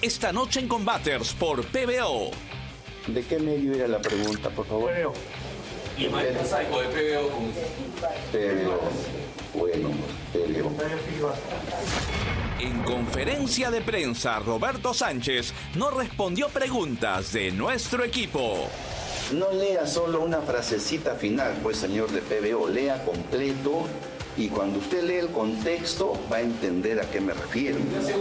esta noche en Combaters por PBO. ¿De qué medio era la pregunta, por favor? PBO. Y María Saico de PBO con... PBO. Bueno, PBO. En conferencia de prensa, Roberto Sánchez no respondió preguntas de nuestro equipo. No lea solo una frasecita final, pues, señor de PBO. Lea completo y cuando usted lee el contexto va a entender a qué me refiero.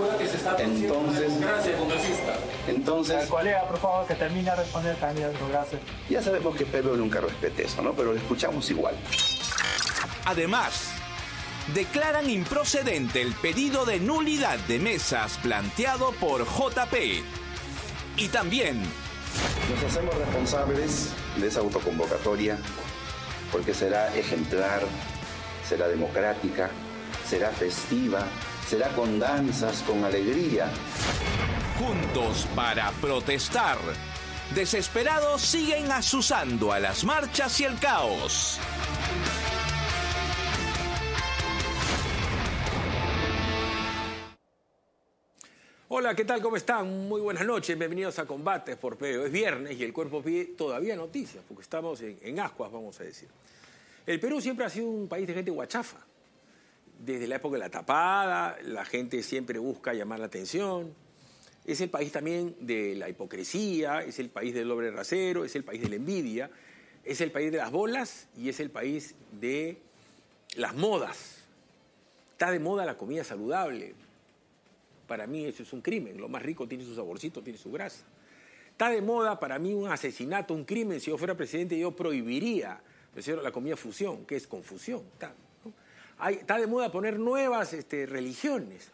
Entonces, colega, por favor, que termine de responder, candidato. Gracias. Ya sabemos que PBO nunca respete eso, ¿no? Pero lo escuchamos igual. Además, declaran improcedente el pedido de nulidad de mesas planteado por JP. Y también Nos hacemos responsables de esa autoconvocatoria porque será ejemplar, será democrática, será festiva, será con danzas, con alegría. juntos para protestar. Desesperados siguen azuzando a las marchas y el caos. Hola, ¿qué tal? ¿Cómo están? Muy buenas noches, bienvenidos a Combates por PBO. Es viernes y el cuerpo pide todavía noticias, porque estamos en ascuas, vamos a decir. El Perú siempre ha sido un país de gente guachafa. Desde la época de la tapada, la gente siempre busca llamar la atención. Es el país también de la hipocresía, es el país del doble rasero, es el país de la envidia, es el país de las bolas y es el país de las modas. Está de moda la comida saludable. Para mí eso es un crimen. Lo más rico tiene su saborcito, tiene su grasa. Está de moda para mí un asesinato, un crimen. Si yo fuera presidente yo prohibiría la comida fusión, que es confusión. Está de moda poner nuevas religiones.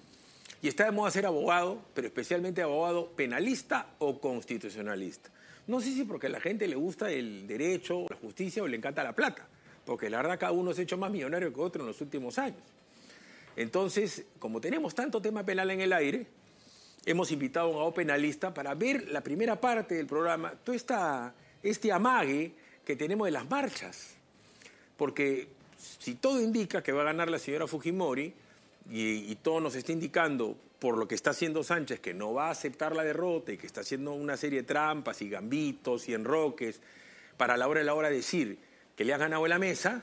Y está de moda ser abogado, pero especialmente abogado penalista o constitucionalista. No sé si porque a la gente le gusta el derecho, la justicia o le encanta la plata. Porque la verdad cada uno se ha hecho más millonario que otro en los últimos años. Entonces, como tenemos tanto tema penal en el aire, hemos invitado a un abogado penalista para ver la primera parte del programa, todo este amague que tenemos de las marchas. Porque si todo indica que va a ganar la señora Fujimori, y todo nos está indicando por lo que está haciendo Sánchez, que no va a aceptar la derrota y que está haciendo una serie de trampas y gambitos y enroques para a la hora de la hora decir que le ha ganado en la mesa,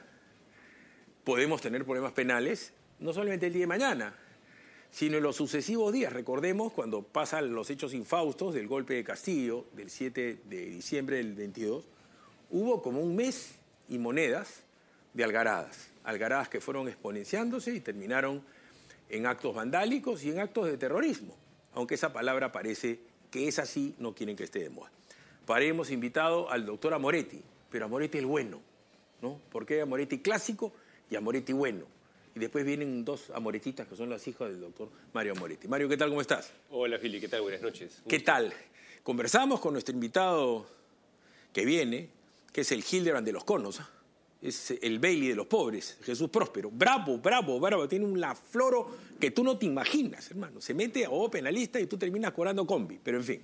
podemos tener problemas penales. No solamente el día de mañana, sino en los sucesivos días. Recordemos cuando pasan los hechos infaustos del golpe de Castillo del 7 de diciembre del 22, hubo como un mes y monedas de algaradas. Algaradas que fueron exponenciándose y terminaron en actos vandálicos y en actos de terrorismo. Aunque esa palabra parece que es así, no quieren que esté de moda. Para ello hemos invitado al doctor Amoretti, pero Amoretti el bueno, ¿no? Porque hay Amoretti clásico y Amoretti bueno. Y después vienen dos amoretitas que son las hijas del doctor Mario Amoretti. Mario, ¿qué tal? ¿Cómo estás? Hola, Fili, ¿qué tal? Buenas noches. ¿Qué tal? Conversamos con nuestro invitado que viene, que es el Hildebrand de los conos, es el Bailey de los pobres, Jesús Próspero. Bravo, bravo, bravo. Tiene un floro que tú no te imaginas, hermano. Se mete a abogado penalista y tú terminas cobrando combi. Pero en fin,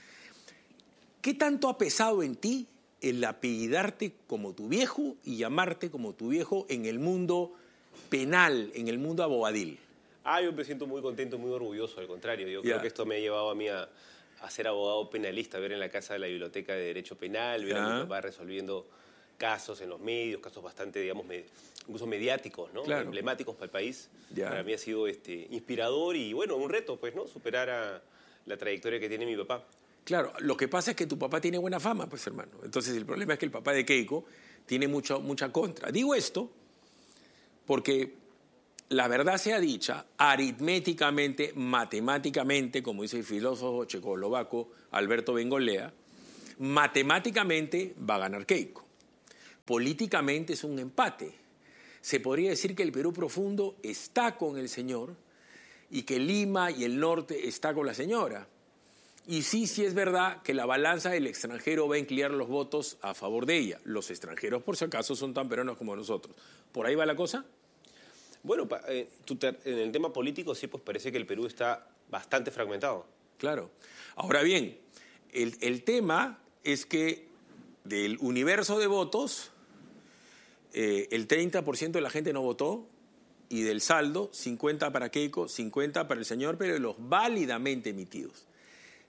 ¿qué tanto ha pesado en ti el apellidarte como tu viejo y llamarte como tu viejo en el mundo penal, en el mundo abogadil? Yo me siento muy contento, muy orgulloso, al contrario. Yo creo que esto me ha llevado a mí a ser abogado penalista, ver en la casa de la Biblioteca de Derecho Penal, ver a mi papá resolviendo casos en los medios, casos bastante, digamos, incluso mediáticos, ¿no? Claro. Emblemáticos para el país. Para mí ha sido inspirador y, bueno, un reto, pues, ¿no? Superar a la trayectoria que tiene mi papá. Claro, lo que pasa es que tu papá tiene buena fama, pues, hermano. Entonces, el problema es que el papá de Keiko tiene mucha contra. Digo esto porque la verdad sea dicha, aritméticamente, matemáticamente, como dice el filósofo checoslovaco Alberto Bengolea, matemáticamente va a ganar Keiko. Políticamente es un empate. Se podría decir que el Perú profundo está con el señor y que Lima y el norte está con la señora. Y sí es verdad que la balanza del extranjero va a inclinar los votos a favor de ella. Los extranjeros, por si acaso, son tan peruanos como nosotros. ¿Por ahí va la cosa? Bueno, en el tema político sí, pues parece que el Perú está bastante fragmentado. Claro. Ahora bien, el tema es que del universo de votos, el 30% de la gente no votó y del saldo, 50 para Keiko, 50 para el señor, pero de los válidamente emitidos.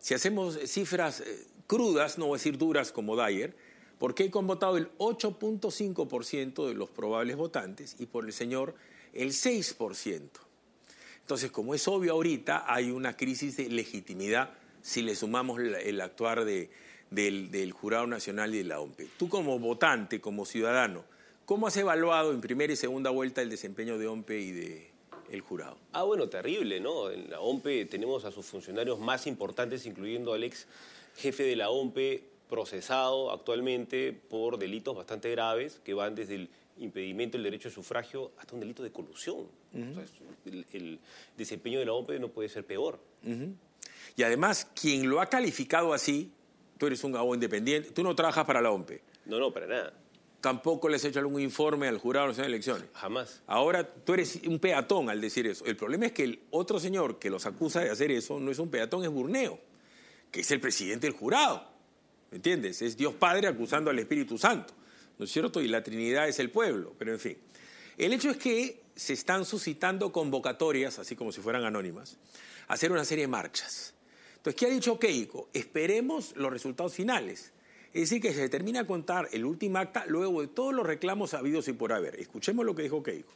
Si hacemos cifras crudas, no voy a decir duras como Dyer, por Keiko han votado el 8.5% de los probables votantes y por el señor el 6%. Entonces, como es obvio ahorita, hay una crisis de legitimidad si le sumamos el actuar del Jurado Nacional y de la OMPE. Tú como votante, como ciudadano, ¿cómo has evaluado en primera y segunda vuelta el desempeño de OMPE y del jurado? Bueno, terrible, ¿no? En la OMPE tenemos a sus funcionarios más importantes, incluyendo al ex jefe de la OMPE, procesado actualmente por delitos bastante graves que van desde el impedimento del derecho de sufragio hasta un delito de colusión. O sea, el desempeño de la OMPE no puede ser peor. Y además, quien lo ha calificado así, tú eres un abogado independiente, tú no trabajas para la OMPE. No, para nada. Tampoco les has hecho algún informe al Jurado Nacional de Elecciones. Jamás. Ahora tú eres un peatón al decir eso. El problema es que el otro señor que los acusa de hacer eso no es un peatón, es Burneo, que es el presidente del jurado. ¿Me entiendes? Es Dios Padre acusando al Espíritu Santo, ¿no es cierto? Y la Trinidad es el pueblo, pero en fin. El hecho es que se están suscitando convocatorias, así como si fueran anónimas, a hacer una serie de marchas. Entonces, ¿qué ha dicho Keiko? Esperemos los resultados finales. Es decir, que se termina a contar el último acta luego de todos los reclamos habidos y por haber. Escuchemos lo que dijo Keiko.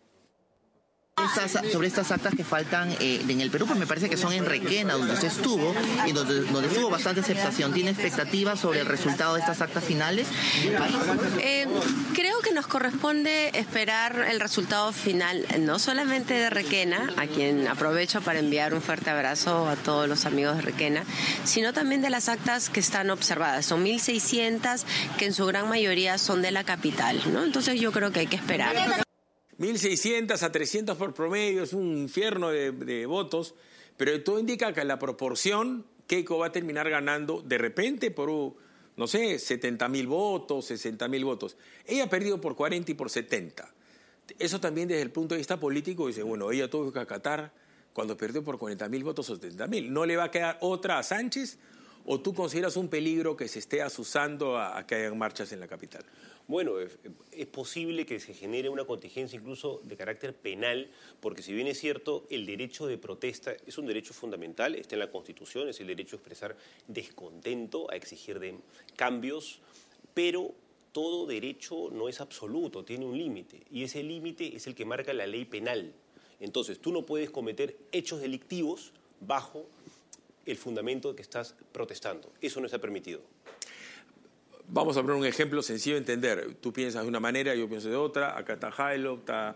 Sobre estas actas que faltan en el Perú, pues me parece que son en Requena, donde usted estuvo, y donde tuvo bastante aceptación. ¿Tiene expectativas sobre el resultado de estas actas finales? Creo que nos corresponde esperar el resultado final, no solamente de Requena, a quien aprovecho para enviar un fuerte abrazo a todos los amigos de Requena, sino también de las actas que están observadas. Son 1.600, que en su gran mayoría son de la capital, ¿no? Entonces yo creo que hay que esperar. 1.600 a 300 por promedio, es un infierno de votos, pero todo indica que la proporción, Keiko va a terminar ganando de repente por, no sé, 70.000 votos, 60.000 votos. Ella ha perdido por 40 y por 70. Eso también desde el punto de vista político dice, bueno, ella tuvo que acatar cuando perdió por 40.000 votos o 70.000. ¿No le va a quedar otra a Sánchez? ¿O tú consideras un peligro que se esté asusando a que hayan marchas en la capital? Bueno, es posible que se genere una contingencia incluso de carácter penal, porque si bien es cierto, el derecho de protesta es un derecho fundamental, está en la Constitución, es el derecho a expresar descontento, a exigir cambios, pero todo derecho no es absoluto, tiene un límite, y ese límite es el que marca la ley penal. Entonces, tú no puedes cometer hechos delictivos bajo el fundamento de que estás protestando. Eso no está permitido. Vamos a poner un ejemplo sencillo de entender. Tú piensas de una manera, yo pienso de otra. Acá está Jailo, está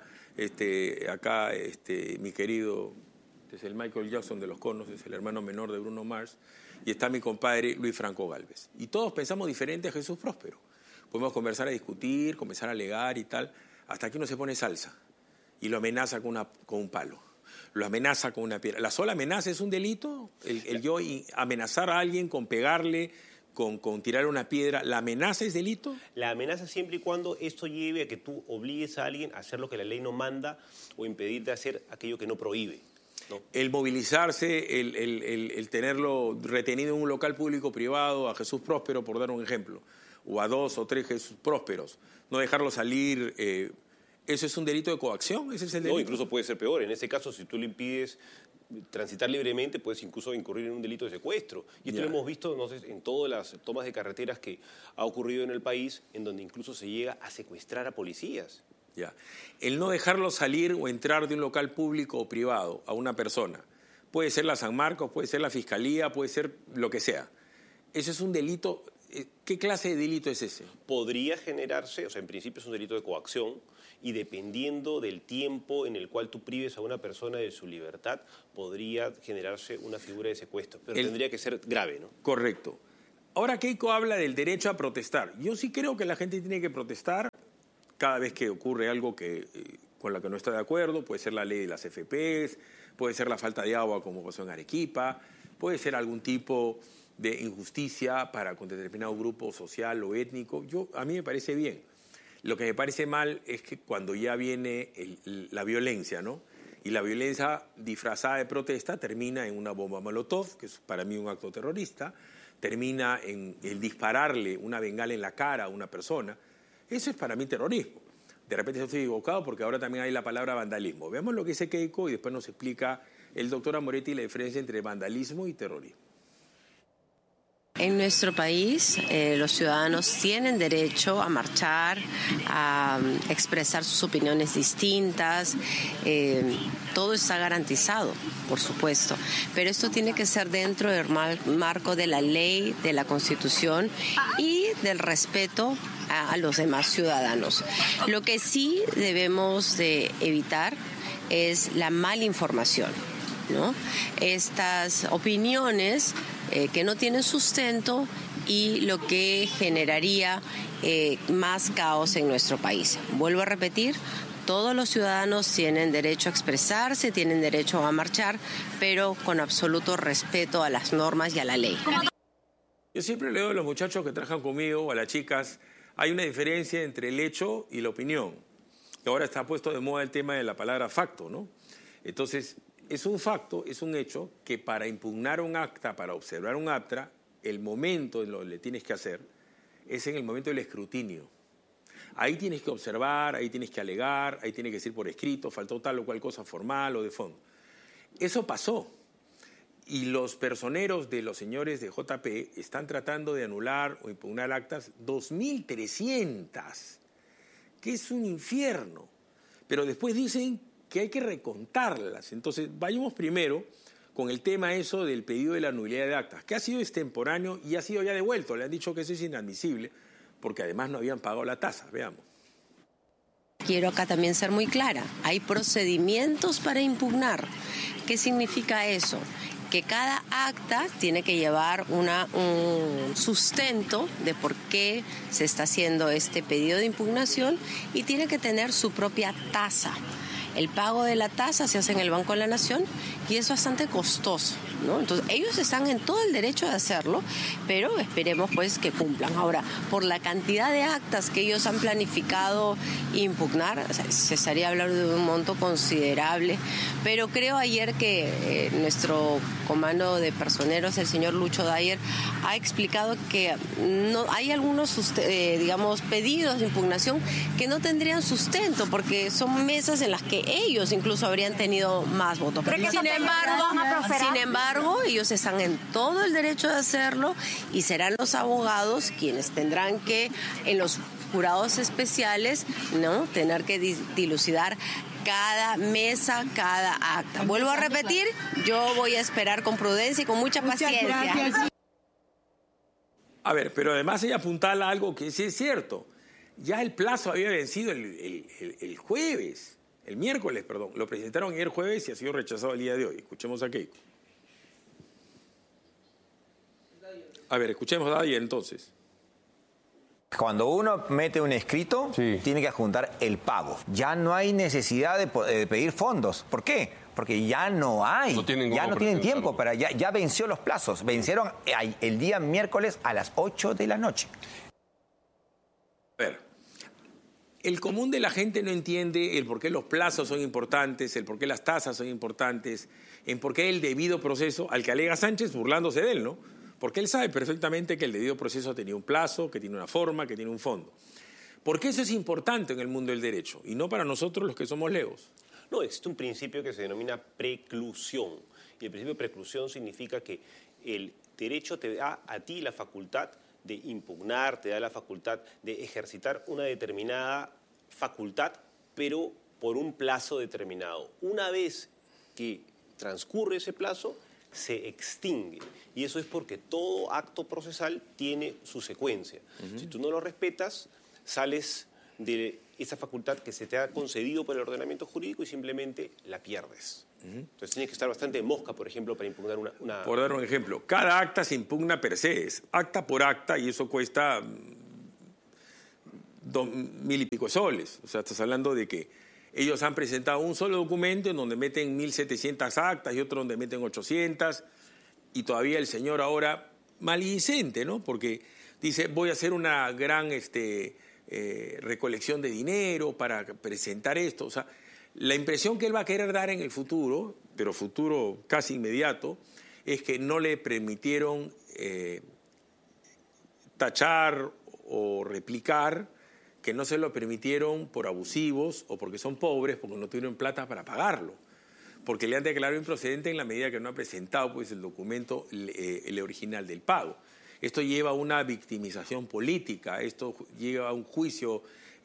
mi querido, es el Michael Jackson de los Conos, es el hermano menor de Bruno Mars, y está mi compadre Luis Franco Gálvez. Y todos pensamos diferente a Jesús Próspero. Podemos conversar a discutir, comenzar a alegar y tal, hasta que uno se pone salsa y lo amenaza con un palo. Lo amenaza con una piedra. ¿La sola amenaza es un delito? El yo amenazar a alguien con pegarle, con tirar una piedra, ¿la amenaza es delito? La amenaza siempre y cuando esto lleve a que tú obligues a alguien a hacer lo que la ley no manda o impedir de hacer aquello que no prohíbe, ¿no? El movilizarse, el tenerlo retenido en un local público o privado, a Jesús Próspero, por dar un ejemplo, o a 2 o 3 Jesús Prósperos, no dejarlo salir, ¿eso es un delito de coacción? ¿Ese es el delito? No, incluso puede ser peor. En ese caso, si tú le impides transitar libremente, puedes incluso incurrir en un delito de secuestro. Y esto lo hemos visto, no sé, en todas las tomas de carreteras que ha ocurrido en el país, en donde incluso se llega a secuestrar a policías. Ya. El no dejarlo salir o entrar de un local público o privado a una persona, puede ser la San Marcos, puede ser la Fiscalía, puede ser lo que sea. ¿Eso es un delito? ¿Qué clase de delito es ese? Podría generarse, o sea, en principio es un delito de coacción, y dependiendo del tiempo en el cual tú prives a una persona de su libertad, podría generarse una figura de secuestro, pero tendría que ser grave, ¿no? Correcto. Ahora Keiko habla del derecho a protestar. Yo sí creo que la gente tiene que protestar cada vez que ocurre algo con lo que no está de acuerdo. Puede ser la ley de las FPs, puede ser la falta de agua como pasó en Arequipa, puede ser algún tipo de injusticia con determinado grupo social o étnico. A mí me parece bien. Lo que me parece mal es que cuando ya viene la violencia, ¿no? Y la violencia disfrazada de protesta termina en una bomba molotov, que es para mí un acto terrorista, termina en el dispararle una bengala en la cara a una persona. Eso es para mí terrorismo. De repente yo estoy equivocado porque ahora también hay la palabra vandalismo. Veamos lo que dice Keiko y después nos explica el doctor Amoretti la diferencia entre vandalismo y terrorismo. En nuestro país, los ciudadanos tienen derecho a marchar, a expresar sus opiniones distintas. Todo está garantizado, por supuesto. Pero esto tiene que ser dentro del marco de la ley, de la Constitución y del respeto a los demás ciudadanos. Lo que sí debemos de evitar es la malinformación, ¿no? Estas opiniones que no tienen sustento y lo que generaría más caos en nuestro país. Vuelvo a repetir, todos los ciudadanos tienen derecho a expresarse, tienen derecho a marchar, pero con absoluto respeto a las normas y a la ley. Yo siempre le digo a los muchachos que trabajan conmigo, o a las chicas, hay una diferencia entre el hecho y la opinión. Y ahora está puesto de moda el tema de la palabra facto, ¿no? Entonces, es un facto, es un hecho que para impugnar un acta, para observar un acta, el momento en lo que le tienes que hacer es en el momento del escrutinio. Ahí tienes que observar, ahí tienes que alegar, ahí tienes que decir por escrito, faltó tal o cual cosa formal o de fondo. Eso pasó. Y los personeros de los señores de JP están tratando de anular o impugnar actas 2.300, que es un infierno. Pero después dicen que hay que recontarlas. Entonces, vayamos primero con el tema eso del pedido de la nulidad de actas, que ha sido extemporáneo y ha sido ya devuelto. Le han dicho que eso es inadmisible, porque además no habían pagado la tasa. Veamos. Quiero acá también ser muy clara. Hay procedimientos para impugnar. ¿Qué significa eso? Que cada acta tiene que llevar un sustento de por qué se está haciendo este pedido de impugnación y tiene que tener su propia tasa. El pago de la tasa se hace en el Banco de la Nación y es bastante costoso, ¿no? Entonces, ellos están en todo el derecho de hacerlo, pero esperemos pues que cumplan. Ahora, por la cantidad de actas que ellos han planificado impugnar, o sea, se estaría hablando de un monto considerable, pero creo ayer que nuestro comando de personeros, el señor Lucho Dyer, ha explicado que no hay algunos, digamos, pedidos de impugnación que no tendrían sustento, porque son mesas en las que ellos incluso habrían tenido más votos. Sin embargo, ellos están en todo el derecho de hacerlo y serán los abogados quienes tendrán que, en los jurados especiales, ¿no?, tener que dilucidar cada mesa, cada acta. Vuelvo a repetir, yo voy a esperar con prudencia y con mucha paciencia. A ver, pero además ella apuntala algo que sí es cierto. Ya el plazo había vencido el jueves. El miércoles, perdón. Lo presentaron ayer jueves y ha sido rechazado el día de hoy. Escuchemos a Keiko. A ver, escuchemos a Dyer entonces. Cuando uno mete un escrito, tiene que adjuntar el pago. Ya no hay necesidad de pedir fondos. ¿Por qué? Porque ya no hay. No tienen tiempo. Ya venció los plazos. Vencieron el día miércoles a las 8 de la noche. A ver. El común de la gente no entiende el por qué los plazos son importantes, el por qué las tasas son importantes, en por qué el debido proceso, al que alega Sánchez burlándose de él, ¿no? Porque él sabe perfectamente que el debido proceso tenía un plazo, que tiene una forma, que tiene un fondo. ¿Por qué eso es importante en el mundo del derecho? Y no para nosotros los que somos legos. No, existe un principio que se denomina preclusión. Y el principio de preclusión significa que el derecho te da a ti la facultad de impugnar, te da la facultad de ejercitar una determinada facultad, pero por un plazo determinado. Una vez que transcurre ese plazo, se extingue. Y eso es porque todo acto procesal tiene su secuencia. Si tú no lo respetas, sales de esa facultad que se te ha concedido por el ordenamiento jurídico y simplemente la pierdes. Entonces tienes que estar bastante mosca, por ejemplo, para impugnar una... Por dar un ejemplo, cada acta se impugna per se, es acta por acta, y eso cuesta 2.000 y pico soles. O sea, estás hablando de que ellos han presentado un solo documento en donde meten 1.700 actas y otro donde meten 800, y todavía el señor ahora maledicente, ¿no? Porque dice, voy a hacer una gran recolección de dinero para presentar esto. O sea, la impresión que él va a querer dar en el futuro, pero futuro casi inmediato, es que no le permitieron tachar o replicar, que no se lo permitieron por abusivos o porque son pobres, porque no tuvieron plata para pagarlo, porque le han declarado improcedente en la medida que no ha presentado pues el documento el original del pago. Esto lleva a una victimización política, esto lleva a un juicio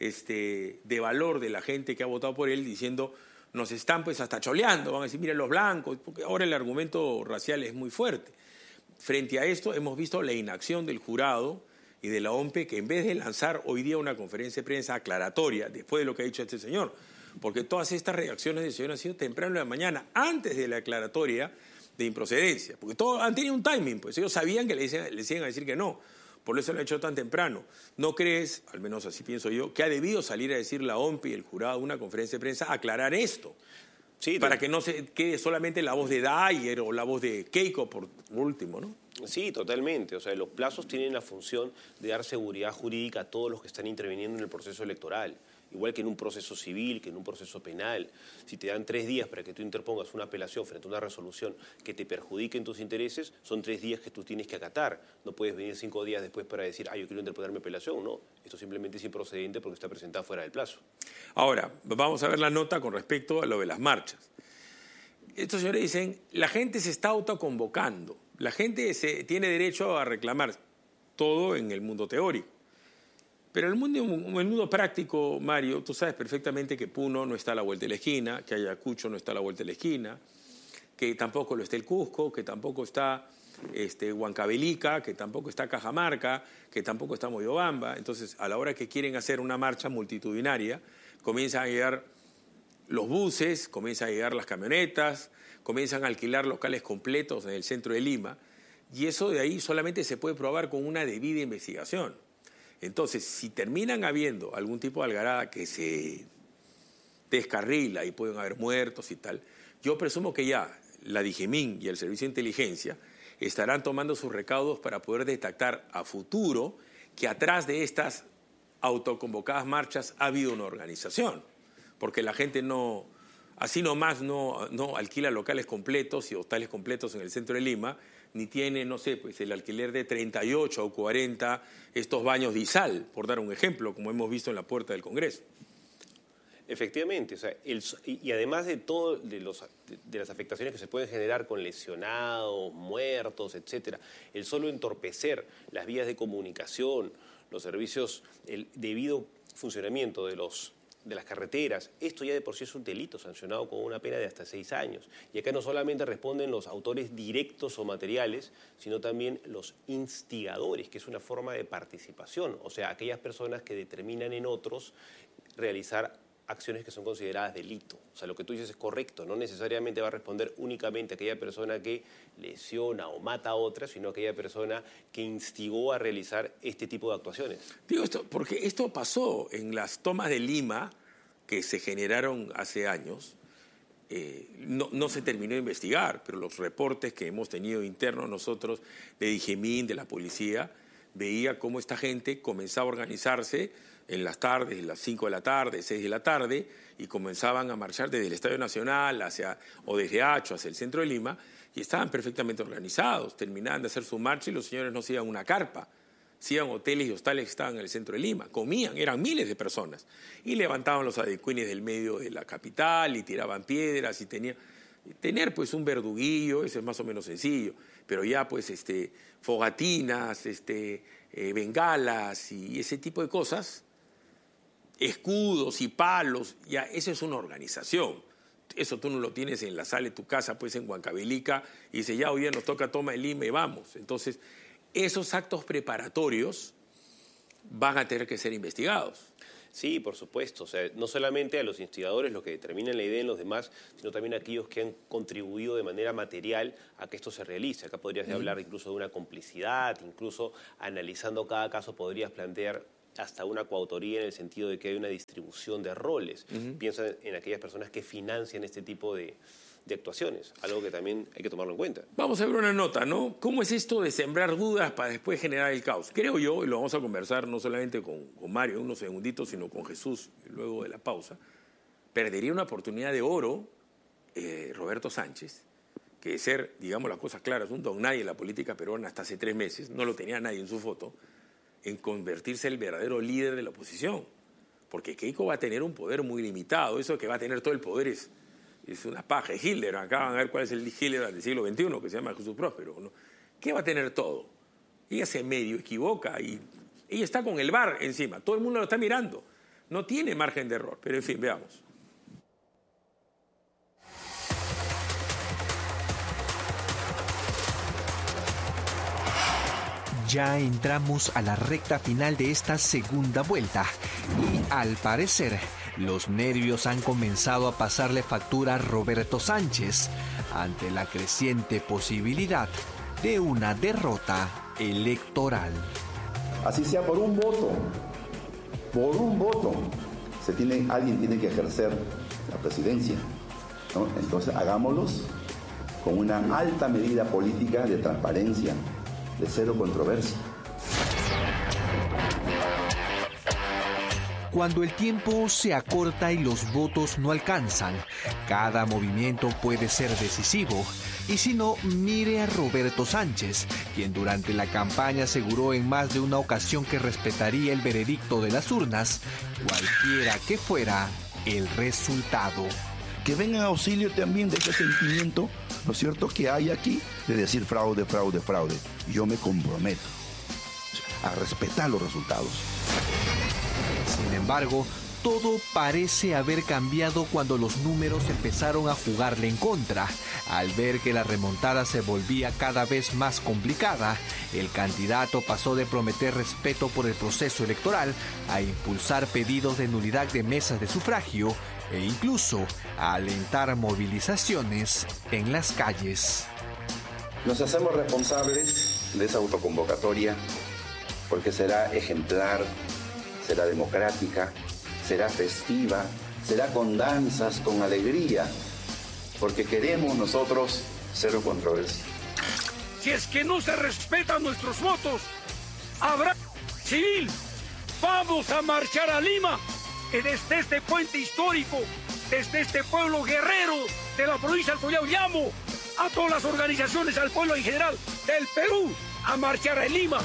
de valor de la gente que ha votado por él diciendo nos están pues hasta choleando, van a decir miren los blancos, porque ahora el argumento racial es muy fuerte. Frente a esto hemos visto la inacción del jurado y de la OMPE, que en vez de lanzar hoy día una conferencia de prensa aclaratoria después de lo que ha dicho este señor, porque todas estas reacciones del señor han sido temprano en la mañana, antes de la aclaratoria de improcedencia, porque todos han tenido un timing, pues ellos sabían que le iban a decir que no, por eso lo han hecho tan temprano. ¿No crees, al menos así pienso yo, que ha debido salir a decir la OMPE y el jurado una conferencia de prensa aclarar esto? Sí, para que no se quede solamente la voz de Dyer o la voz de Keiko por último, ¿no? Sí, totalmente. O sea, los plazos tienen la función de dar seguridad jurídica a todos los que están interviniendo en el proceso electoral. Igual que en un proceso civil, que en un proceso penal. Si te dan 3 días para que tú interpongas una apelación frente a una resolución que te perjudique en tus intereses, son 3 días que tú tienes que acatar. No puedes venir 5 días después para decir, yo quiero interponer mi apelación. No, esto simplemente es improcedente porque está presentada fuera del plazo. Ahora, vamos a ver la nota con respecto a lo de las marchas. Estos señores dicen, la gente se está autoconvocando. La gente tiene derecho a reclamar todo en el mundo teórico. Pero en el mundo práctico, Mario, tú sabes perfectamente que Puno no está a la vuelta de la esquina, que Ayacucho no está a la vuelta de la esquina, que tampoco lo está el Cusco, que tampoco está Huancavelica, que tampoco está Cajamarca, que tampoco está Moyobamba. Entonces, a la hora que quieren hacer una marcha multitudinaria, comienzan a llegar los buses, comienzan a llegar las camionetas, comienzan a alquilar locales completos en el centro de Lima, y eso de ahí solamente se puede probar con una debida investigación. Entonces, si terminan habiendo algún tipo de algarada que se descarrila y pueden haber muertos y tal, yo presumo que ya la DIGEMIN y el Servicio de Inteligencia estarán tomando sus recaudos para poder detectar a futuro que atrás de estas autoconvocadas marchas ha habido una organización, porque la gente no, así nomás no alquila locales completos y hostales completos en el centro de Lima, ni tiene, no sé, pues el alquiler de 38 o 40 estos baños de Izal, por dar un ejemplo, como hemos visto en la puerta del Congreso. Efectivamente, o sea, y además de todo de las afectaciones que se pueden generar con lesionados, muertos, etcétera, el solo entorpecer las vías de comunicación, los servicios, el debido funcionamiento de las carreteras, esto ya de por sí es un delito sancionado con una pena de hasta 6 años. Y acá no solamente responden los autores directos o materiales, sino también los instigadores, que es una forma de participación, o sea, aquellas personas que determinan en otros realizar acciones que son consideradas delito. O sea, lo que tú dices es correcto, no necesariamente va a responder únicamente aquella persona que lesiona o mata a otra, sino aquella persona que instigó a realizar este tipo de actuaciones. Digo esto porque esto pasó en las tomas de Lima que se generaron hace años. No se terminó de investigar, pero los reportes que hemos tenido internos nosotros de DIGEMIN, de la policía, veía cómo esta gente comenzaba a organizarse en las tardes, las 5 de la tarde, 6 de la tarde, y comenzaban a marchar desde el Estadio Nacional o desde Hacho hacia el centro de Lima, y estaban perfectamente organizados. Terminaban de hacer su marcha y los señores no se iban a una carpa, se iban a hoteles y hostales que estaban en el centro de Lima, comían, eran miles de personas, y levantaban los adecuines del medio de la capital y tiraban piedras y tener pues un verduguillo, eso es más o menos sencillo, pero ya pues fogatinas, bengalas y ese tipo de cosas, escudos y palos, ya eso es una organización. Eso tú no lo tienes en la sala de tu casa, pues en Huancavelica, y dices, ya hoy día nos toca toma de Lima y vamos. Entonces, esos actos preparatorios van a tener que ser investigados. Sí, por supuesto. O sea, no solamente a los instigadores, los que determinan la idea en los demás, sino también a aquellos que han contribuido de manera material a que esto se realice. Acá podrías hablar incluso de una complicidad, incluso analizando cada caso podrías plantear hasta una coautoría en el sentido de que hay una distribución de roles. Piensa en aquellas personas que financian este tipo de actuaciones, algo que también hay que tomarlo en cuenta. Vamos a ver una nota, ¿no? ¿Cómo es esto de sembrar dudas para después generar el caos? Creo yo, y lo vamos a conversar no solamente con Mario, unos segunditos, sino con Jesús, luego de la pausa, perdería una oportunidad de oro Roberto Sánchez, que de ser, digamos las cosas claras, un don nadie en la política peruana hasta hace 3 meses, no lo tenía nadie en su foto, en convertirse en el verdadero líder de la oposición. Porque Keiko va a tener un poder muy limitado. Eso que va a tener todo el poder es una paja. Hitler, acá van a ver cuál es el Hitler del siglo XXI, que se llama Jesús Próspero, ¿no? ¿Qué va a tener todo? ella se medio equivoca y ella está con el VAR encima. Todo el mundo lo está mirando. No tiene margen de error. Pero, en fin, veamos. Ya entramos a la recta final de esta segunda vuelta y, al parecer, los nervios han comenzado a pasarle factura a Roberto Sánchez ante la creciente posibilidad de una derrota electoral. Así sea por un voto, alguien tiene que ejercer la presidencia, ¿no? Entonces hagámoslos con una alta medida política de transparencia, de cero controversia. Cuando el tiempo se acorta y los votos no alcanzan, cada movimiento puede ser decisivo. Y si no, mire a Roberto Sánchez, quien durante la campaña aseguró en más de una ocasión que respetaría el veredicto de las urnas, cualquiera que fuera el resultado. Que vengan a auxilio también de ese sentimiento, ¿no es cierto?, que hay aquí de decir fraude, fraude, fraude. Yo me comprometo a respetar los resultados. Sin embargo, todo parece haber cambiado cuando los números empezaron a jugarle en contra. Al ver que la remontada se volvía cada vez más complicada, el candidato pasó de prometer respeto por el proceso electoral a impulsar pedidos de nulidad de mesas de sufragio e incluso a alentar movilizaciones en las calles. Nos hacemos responsables de esa autoconvocatoria porque será ejemplar, será democrática, será festiva, será con danzas, con alegría, porque queremos nosotros cero controversia. Si es que no se respetan nuestros votos, habrá civil. Vamos a marchar a Lima, que desde este puente histórico, desde este pueblo guerrero de la provincia del Collao, llamo a todas las organizaciones, al pueblo en general del Perú, a marchar a Lima.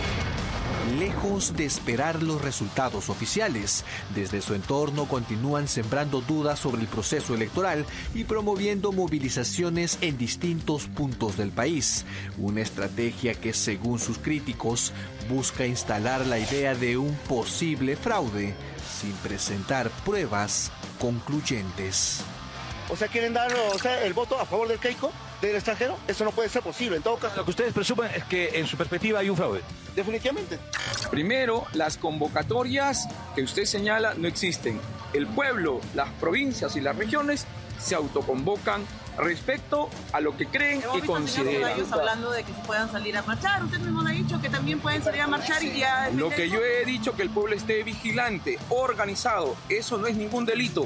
Lejos de esperar los resultados oficiales, desde su entorno continúan sembrando dudas sobre el proceso electoral y promoviendo movilizaciones en distintos puntos del país. Una estrategia que, según sus críticos, busca instalar la idea de un posible fraude sin presentar pruebas concluyentes. O sea, ¿quieren dar el voto a favor del Keiko, del extranjero? Eso no puede ser posible, en todo caso. Lo que ustedes presumen es que en su perspectiva hay un fraude. Definitivamente. Primero, las convocatorias que usted señala no existen. El pueblo, las provincias y las regiones se autoconvocan respecto a lo que creen y consideran. Ellos hablando de que se puedan salir a marchar. Usted mismo lo ha dicho que también pueden salir a marchar y ya... Lo que yo he dicho, que el pueblo esté vigilante, organizado, eso no es ningún delito.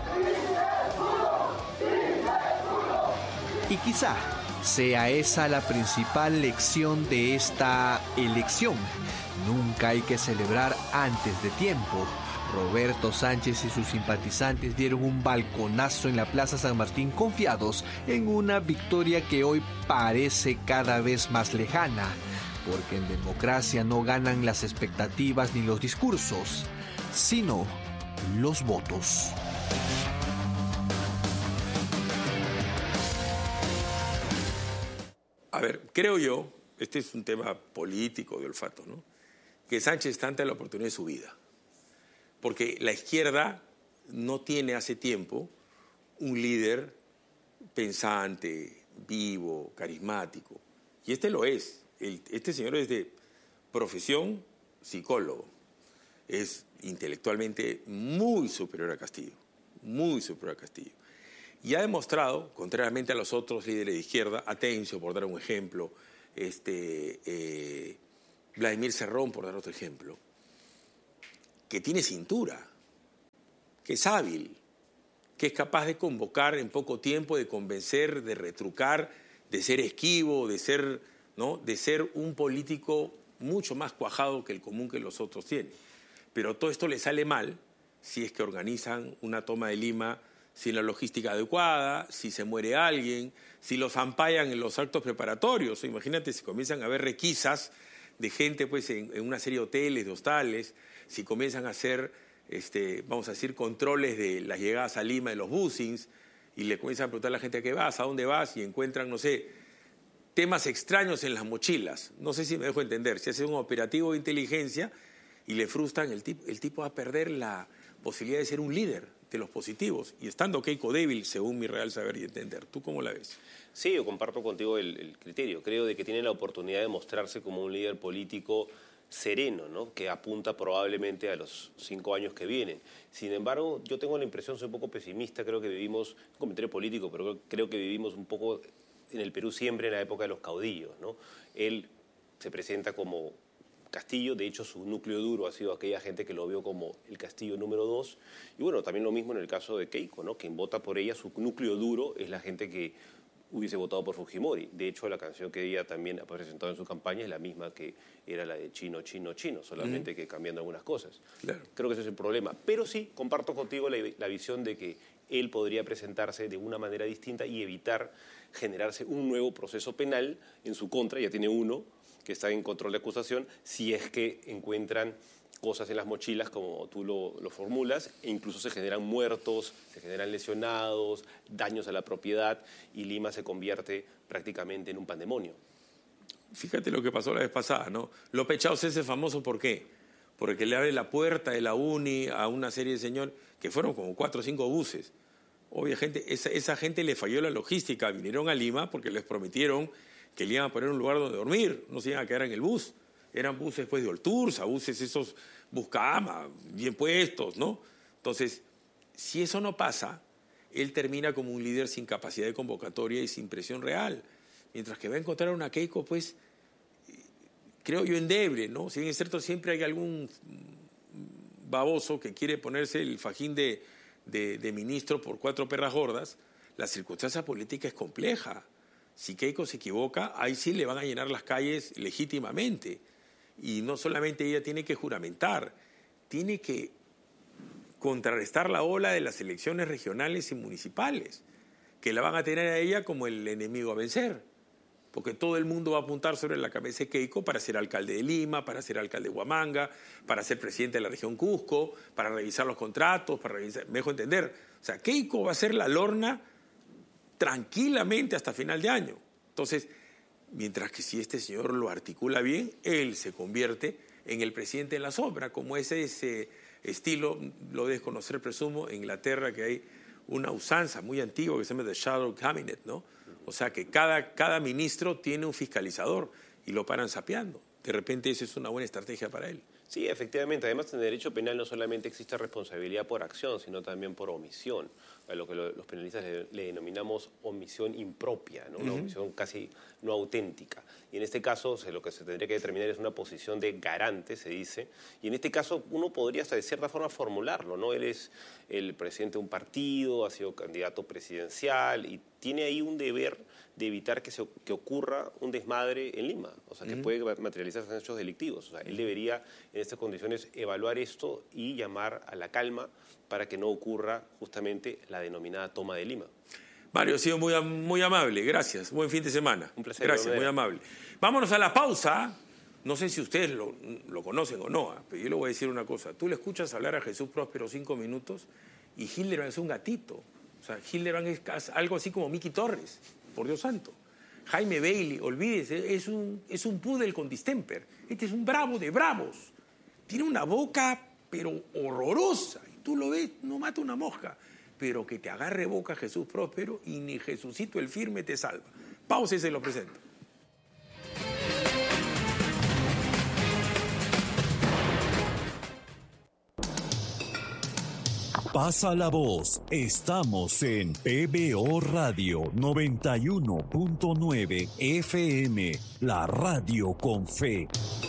Y quizá sea esa la principal lección de esta elección. Nunca hay que celebrar antes de tiempo. Roberto Sánchez y sus simpatizantes dieron un balconazo en la Plaza San Martín confiados en una victoria que hoy parece cada vez más lejana, porque en democracia no ganan las expectativas ni los discursos, sino los votos. A ver, creo yo, este es un tema político de olfato, ¿no?, que Sánchez está ante la oportunidad de su vida. Porque la izquierda no tiene hace tiempo un líder pensante, vivo, carismático. Y este lo es. Este señor es de profesión psicólogo. Es intelectualmente muy superior a Castillo. Muy superior a Castillo. Y ha demostrado, contrariamente a los otros líderes de izquierda, Atencio, por dar un ejemplo, Vladimir Cerrón, por dar otro ejemplo, que tiene cintura, que es hábil, que es capaz de convocar en poco tiempo, de convencer, de retrucar, de ser esquivo, de ser, ¿no?, de ser un político mucho más cuajado que el común que los otros tienen. Pero todo esto le sale mal si es que organizan una toma de Lima sin la logística adecuada, si se muere alguien, si los ampallan en los actos preparatorios. Imagínate si comienzan a haber requisas de gente pues, en una serie de hoteles, de hostales, si comienzan a hacer, vamos a decir, controles de las llegadas a Lima de los busings y le comienzan a preguntar a la gente a qué vas, a dónde vas, y encuentran, no sé, temas extraños en las mochilas. No sé si me dejo entender. Si hace un operativo de inteligencia y le frustran, el tipo va a perder la posibilidad de ser un líder de los positivos. Y estando Keiko débil, según mi real saber y entender. ¿Tú cómo la ves? Sí, yo comparto contigo el criterio. Creo de que tiene la oportunidad de mostrarse como un líder político sereno, ¿no? Que apunta probablemente a los 5 años que vienen. Sin embargo, yo tengo la impresión, soy un poco pesimista, creo que vivimos, un comentario político, pero creo que vivimos un poco en el Perú siempre en la época de los caudillos, ¿no? Él se presenta como Castillo, de hecho su núcleo duro ha sido aquella gente que lo vio como el Castillo número 2, y bueno, también lo mismo en el caso de Keiko, ¿no? Quien vota por ella, su núcleo duro es la gente que hubiese votado por Fujimori. De hecho, la canción que ella también ha presentado en su campaña es la misma que era la de Chino, Chino, Chino, solamente que cambiando algunas cosas. Claro. Creo que ese es el problema. Pero sí, comparto contigo la visión de que él podría presentarse de una manera distinta y evitar generarse un nuevo proceso penal en su contra, ya tiene uno que está en control de acusación, si es que encuentran cosas en las mochilas, como tú lo formulas, e incluso se generan muertos, se generan lesionados, daños a la propiedad, y Lima se convierte prácticamente en un pandemonio. Fíjate lo que pasó la vez pasada, ¿no? López Chauz es famoso, ¿por qué? Porque le abre la puerta de la UNI a una serie de señores, que fueron como 4 o 5 buses. Obviamente, esa gente le falló la logística, vinieron a Lima porque les prometieron que le iban a poner un lugar donde dormir, no se iban a quedar en el bus. Eran buses pues de Olturza, buses esos Buscama, bien puestos, ¿no? Entonces, si eso no pasa, él termina como un líder sin capacidad de convocatoria y sin presión real. Mientras que va a encontrar una Keiko, pues, creo yo, endeble, ¿no? Si bien es cierto, siempre hay algún baboso que quiere ponerse el fajín de ministro por 4 perras gordas, la circunstancia política es compleja. Si Keiko se equivoca, ahí sí le van a llenar las calles legítimamente. Y no solamente ella tiene que juramentar, tiene que contrarrestar la ola de las elecciones regionales y municipales, que la van a tener a ella como el enemigo a vencer. Porque todo el mundo va a apuntar sobre la cabeza de Keiko para ser alcalde de Lima, para ser alcalde de Huamanga, para ser presidente de la región Cusco, para revisar los contratos, para revisar, me dejo entender. O sea, Keiko va a ser la lorna tranquilamente hasta final de año. Entonces, mientras que si este señor lo articula bien, él se convierte en el presidente de la sombra, como es ese estilo, lo debes conocer, presumo, en Inglaterra, que hay una usanza muy antigua que se llama The Shadow Cabinet, ¿no? O sea, que cada ministro tiene un fiscalizador y lo paran sapeando. De repente esa es una buena estrategia para él. Sí, efectivamente. Además, en derecho penal no solamente existe responsabilidad por acción, sino también por omisión, a lo que los penalistas le denominamos omisión impropia, ¿no? Una omisión casi no auténtica. Y en este caso, lo que se tendría que determinar es una posición de garante, se dice, y en este caso uno podría hasta de cierta forma formularlo, ¿no? Él es el presidente de un partido, ha sido candidato presidencial y tiene ahí un deber de evitar que ocurra un desmadre en Lima, o sea, que puede materializarse en hechos delictivos. O sea, él debería, en estas condiciones, evaluar esto y llamar a la calma para que no ocurra justamente la denominada toma de Lima. Mario, ha sido muy amable, gracias. Buen fin de semana. Un placer. Gracias, muy amable. Vámonos a la pausa. No sé si ustedes lo conocen o no, pero yo le voy a decir una cosa. Tú le escuchas hablar a Jesús Próspero 5 minutos y Hildebrand es un gatito. O sea, Hildebrand es algo así como Miki Torres, por Dios santo. Jaime Bailey, olvídese, es un poodle con distemper. Este es un bravo de bravos. Tiene una boca, pero horrorosa. Y tú lo ves, no mata una mosca. Pero que te agarre boca Jesús Próspero y ni Jesucito el firme te salva. Pausa y se lo presento. Pasa la voz, estamos en PBO Radio 91.9 FM, la radio con fe.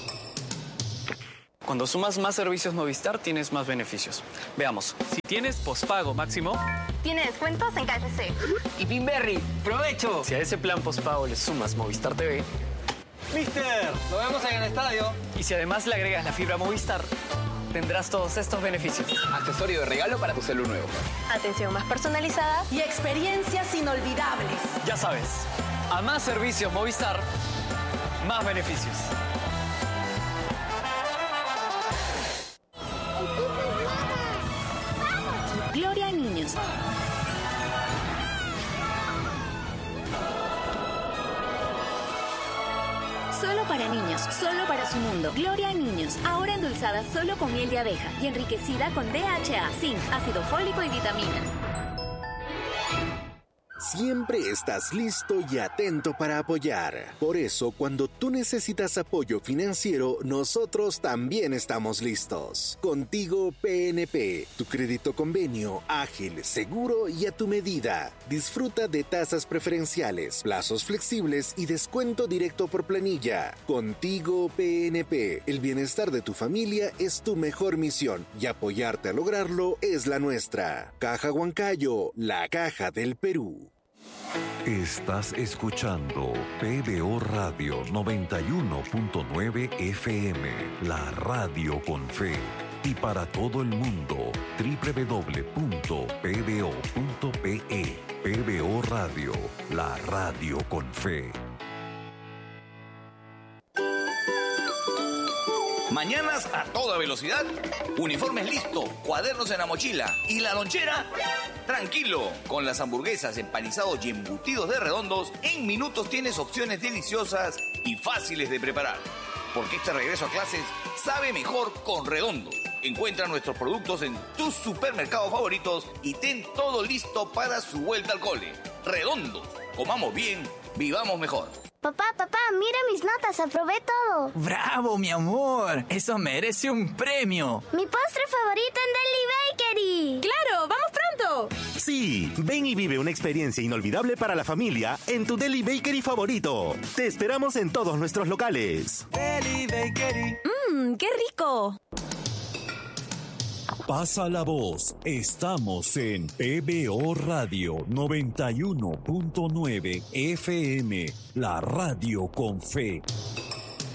Cuando sumas más servicios Movistar, tienes más beneficios. Veamos. Si tienes pospago máximo, tiene descuentos en KFC. Y Pinberry, ¡provecho! Si a ese plan pospago le sumas Movistar TV, ¡Mister! ¡Nos vemos en el estadio! Y si además le agregas la fibra Movistar, tendrás todos estos beneficios. Accesorio de regalo para tu celu nuevo. Atención más personalizada y experiencias inolvidables. Ya sabes, a más servicios Movistar, más beneficios. Gloria a niños. Solo para niños, solo para su mundo. Gloria en niños, ahora endulzada solo con miel de abeja y enriquecida con DHA, zinc, ácido fólico y vitaminas. Siempre estás listo y atento para apoyar. Por eso, cuando tú necesitas apoyo financiero, nosotros también estamos listos. Contigo PNP, tu crédito convenio, ágil, seguro y a tu medida. Disfruta de tasas preferenciales, plazos flexibles y descuento directo por planilla. Contigo PNP, el bienestar de tu familia es tu mejor misión y apoyarte a lograrlo es la nuestra. Caja Huancayo, la caja del Perú. Estás escuchando PBO Radio 91.9 FM, la radio con fe. Y para todo el mundo, www.pbo.pe. PBO Radio, la radio con fe. Mañanas a toda velocidad, uniformes listos, cuadernos en la mochila y la lonchera. Tranquilo, con las hamburguesas, empanizados y embutidos de Redondos, en minutos tienes opciones deliciosas y fáciles de preparar. Porque este regreso a clases sabe mejor con Redondos. Encuentra nuestros productos en tus supermercados favoritos y ten todo listo para su vuelta al cole. Redondos, comamos bien, vivamos mejor. Papá, mira mis notas, aprobé todo. ¡Bravo, mi amor! ¡Eso merece un premio! ¡Mi postre favorito en Deli Bakery! ¡Claro! ¡Vamos pronto! Sí, ven y vive una experiencia inolvidable para la familia en tu Deli Bakery favorito. Te esperamos en todos nuestros locales. Deli Bakery. ¡Qué rico! Pasa la voz. Estamos en PBO Radio 91.9 FM, la radio con fe.